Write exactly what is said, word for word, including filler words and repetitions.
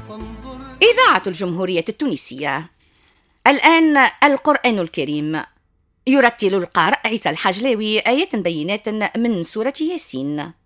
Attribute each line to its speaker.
Speaker 1: إذاعة الجمهورية التونسية. الآن القرآن الكريم. يرتل القارئ عيسى الحجلاوي آيات بينات من سورة ياسين.